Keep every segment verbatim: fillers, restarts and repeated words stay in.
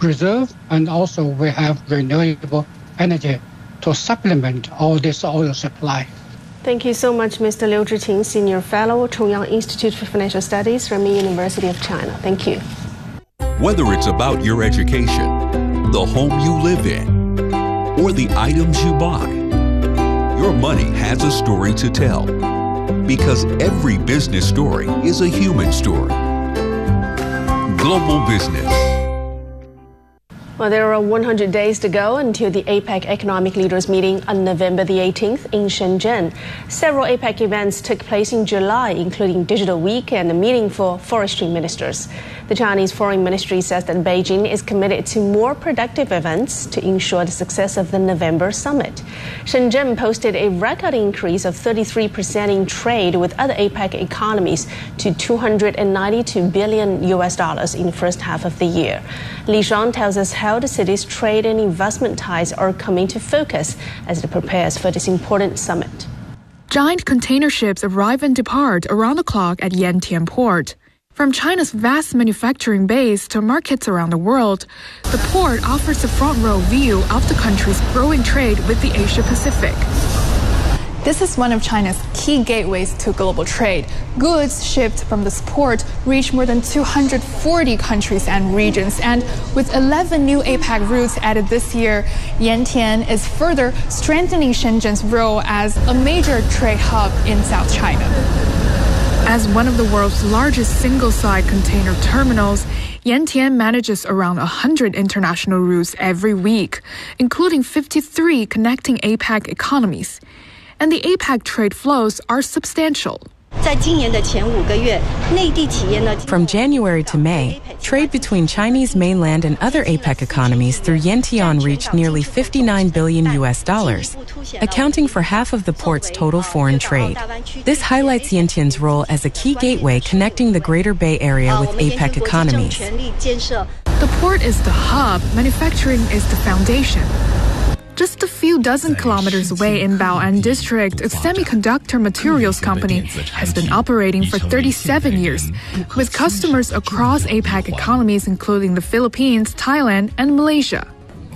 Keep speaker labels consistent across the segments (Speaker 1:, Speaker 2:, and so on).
Speaker 1: reserve, and also we have renewable energy to supplement all this oil supply.
Speaker 2: Thank you so much, Mister Liu Zhiqing, Senior Fellow, Chongyang Institute for Financial Studies, Renmin University of China. Thank you.
Speaker 3: Whether it's about your education, the home you live in, or the items you buy, your money has a story to tell. Because every business story is a human story. Global Business.
Speaker 2: Well, there are one hundred days to go until the APEC Economic Leaders Meeting on November the eighteenth in Shenzhen. Several APEC events took place in July, including Digital Week and a meeting for forestry ministers. The Chinese Foreign Ministry says that Beijing is committed to more productive events to ensure the success of the November summit. Shenzhen posted a record increase of thirty-three percent in trade with other APEC economies to two hundred ninety-two billion U S dollars in the first half of the year. Li Shuang tells us how the city's trade and investment ties are coming to focus as it prepares for this important summit.
Speaker 4: Giant container ships arrive and depart around the clock at Yantian Port. From China's vast manufacturing base to markets around the world, the port offers a front-row view of the country's growing trade with the Asia-Pacific.
Speaker 5: This is one of China's key gateways to global trade. Goods shipped from this port reach more than two hundred forty countries and regions. And with eleven new APEC routes added this year, Yantian is further strengthening Shenzhen's role as a major trade hub in South China.
Speaker 4: As one of the world's largest single-side container terminals, Yantian manages around one hundred international routes every week, including fifty-three connecting APEC economies. And the APEC trade flows are substantial.
Speaker 6: From January to May, trade between Chinese mainland and other APEC economies through Yantian reached nearly fifty-nine billion U S dollars, accounting for half of the port's total foreign trade. This highlights Yantian's role as a key gateway connecting the Greater Bay Area with APEC economies.
Speaker 4: The port is the hub, manufacturing is the foundation. Just a few dozen kilometers away in Bao'an District, a semiconductor materials company has been operating for thirty-seven years, with customers across APEC economies including the Philippines, Thailand, and Malaysia.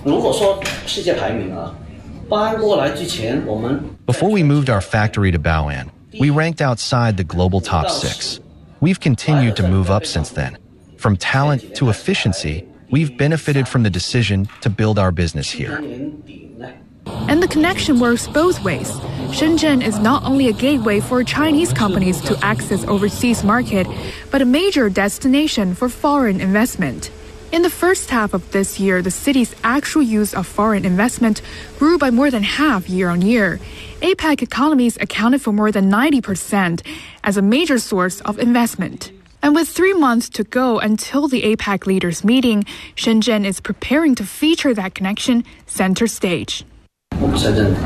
Speaker 7: Before we moved our factory to Bao'an, we ranked outside the global top six. We've continued to move up since then. From talent to efficiency, we've benefited from the decision to build our business here.
Speaker 4: And the connection works both ways. Shenzhen is not only a gateway for Chinese companies to access overseas market, but a major destination for foreign investment. In the first half of this year, the city's actual use of foreign investment grew by more than half year on year. APEC economies accounted for more than ninety percent as a major source of investment. And with three months to go until the APEC leaders meeting, Shenzhen is preparing to feature that connection center stage.
Speaker 7: As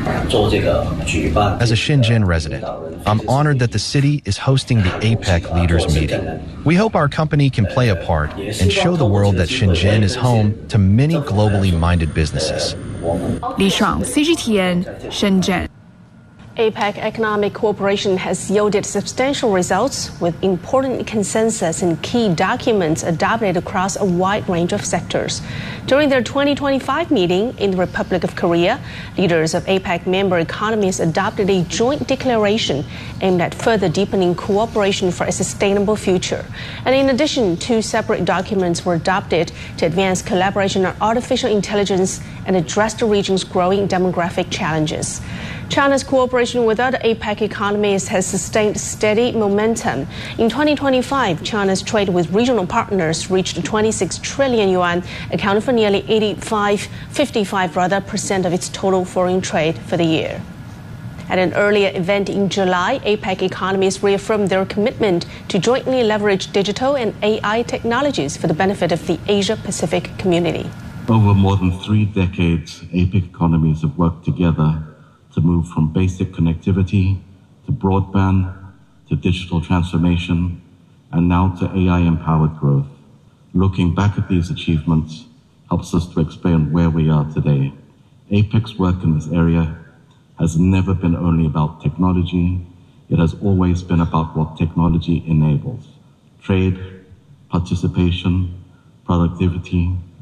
Speaker 7: a Shenzhen resident, I'm honored that the city is hosting the APEC leaders meeting. We hope our company can play a part and show the world that Shenzhen is home to many globally minded businesses.
Speaker 4: Li Shuang, C G T N, Shenzhen.
Speaker 2: APEC economic cooperation has yielded substantial results with important consensus and key documents adopted across a wide range of sectors. During their twenty twenty-five meeting in the Republic of Korea, leaders of APEC member economies adopted a joint declaration aimed at further deepening cooperation for a sustainable future. And in addition, two separate documents were adopted to advance collaboration on artificial intelligence and address the region's growing demographic challenges. China's cooperation with other APEC economies has sustained steady momentum. In twenty twenty-five, China's trade with regional partners reached twenty-six trillion yuan, accounting for nearly eighty-five, fifty-five rather percent of its total foreign trade for the year. At an earlier event in July, APEC economies reaffirmed their commitment to jointly leverage digital and A I technologies for the benefit of the Asia-Pacific community.
Speaker 8: Over more than three decades, APEC economies have worked together to move from basic connectivity to broadband to digital transformation and now to A I-empowered growth. Looking back at these achievements helps us to explain where we are today. APEC's work in this area has never been only about technology. It has always been about what technology enables: trade, participation, productivity,